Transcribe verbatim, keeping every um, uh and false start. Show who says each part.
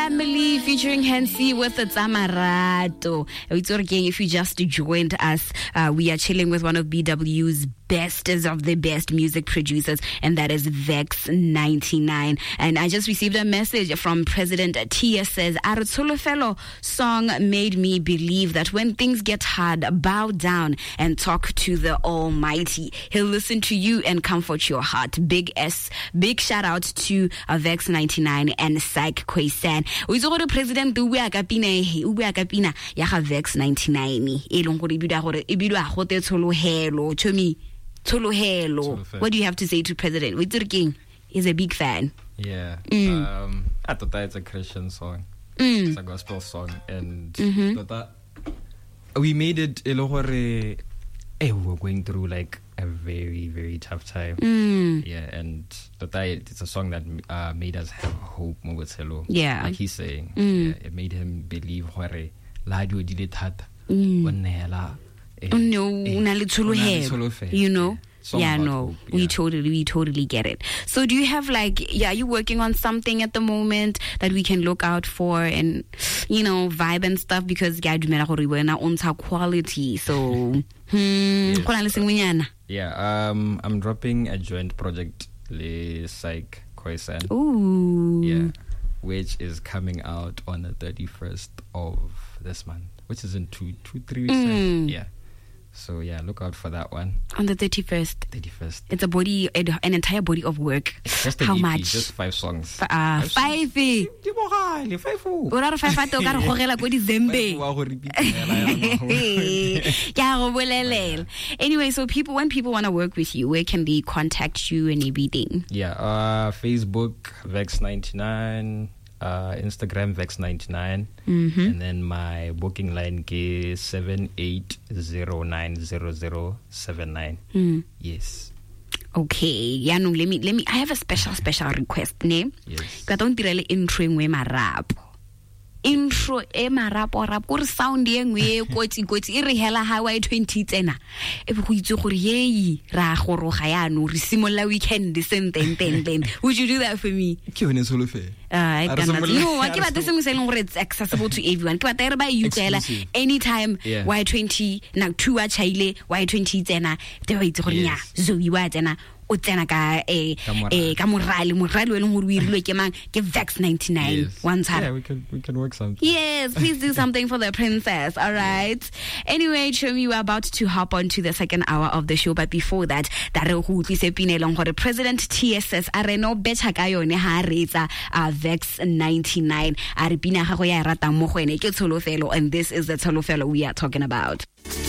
Speaker 1: Family featuring Hensi with the Tamarato. If you just joined us, uh, we are chilling with one of B W's bestest of the best music producers, and that is Vex ninety-nine. And I just received a message from President Tia. Says, "Our Tsolofelo song made me believe that when things get hard, bow down and talk to the Almighty. He'll listen to you and comfort your heart." Big S, big shout out to uh, Vex ninety-nine and Psych Khoisan. We saw the President do we akapina ube akapina ya Vex ninety-nine. E leng gore ibida gore ibida gote tsholohelo chomi. Tsolohelo. What do you have to say to President? Witzurking is a big fan.
Speaker 2: Yeah.
Speaker 1: Mm.
Speaker 2: Um, I thought that it's a Christian song.
Speaker 1: Mm.
Speaker 2: It's a gospel song. And
Speaker 1: mm-hmm.
Speaker 2: that we made it, eh, we were going through like a very, very tough time.
Speaker 1: Mm.
Speaker 2: Yeah. And that it's a song that uh, made us have hope.
Speaker 1: Yeah.
Speaker 2: Like he's saying.
Speaker 1: Mm.
Speaker 2: Yeah, it made him believe hore la dio di le thata.
Speaker 1: Mm. Oh, no, eh, you know. Yeah, yeah no,
Speaker 2: hope, yeah.
Speaker 1: we totally, we totally get it. So, do you have like, yeah, you working on something at the moment that we can look out for and, you know, vibe and stuff? Because yeah, we're not on top quality. So, hmm,
Speaker 2: yes, uh, yeah, um, I'm dropping a joint project, Le Psych Khoisan.
Speaker 1: Ooh,
Speaker 2: yeah, which is coming out on the thirty-first of this month, which is in two, two, three weeks.
Speaker 1: Mm.
Speaker 2: Time. Yeah. So yeah, look out for that one.
Speaker 1: On the thirty-first.
Speaker 2: thirty-first.
Speaker 1: It's a body, an entire body of work.
Speaker 2: Just
Speaker 1: How
Speaker 2: E P,
Speaker 1: much?
Speaker 2: Just five songs.
Speaker 1: F- uh, five. Five.
Speaker 2: Five.
Speaker 1: Ora five five to ka re gogela go December. Anyway, so people, when people want to work with you, where can they contact you and everything?
Speaker 2: Yeah, uh, Facebook Vex ninety-nine. Uh, Instagram Vex ninety-nine,
Speaker 1: mm-hmm.
Speaker 2: and then my booking line is seven eight zero nine zero zero seven nine.
Speaker 1: Mm.
Speaker 2: Yes.
Speaker 1: Okay. Yeah, no, let me let me I have a special special request, ne?
Speaker 2: Yes.
Speaker 1: Ka don't direle intro ngwe marap. Intro e marapo rap go sound ye ngwe e kotsi kotsi e re hela highway twenty tsena e be go itse gore ye ra goroga ya no re simolla weekend sen ten ten ten. Would you do that for me?
Speaker 2: Ke yone solo fe.
Speaker 1: I cannot. No, I keep this saying it's accessible to everyone. Keep there by you tell anytime
Speaker 2: yeah.
Speaker 1: Y twenty now two a chile Y twenty tsena te wa itse gore nya zo iwa tsena o tsena ka eh eh ka morale morale le ngore o irilwe ke mang ke Vex ninety-nine one time.
Speaker 2: Yeah, we can we can work something.
Speaker 1: Yes, please do something for the princess. All right. Anyway, Chomi, you are about to hop on to the second hour of the show, but before that, that re go tlise pinelong gore President T S S a re no betcha ka yone ha retsa a Vex ninety-nine a re pina ga go ya rata mo go ene ke Tsholofelo, and this is the Tsholofelo we are talking about.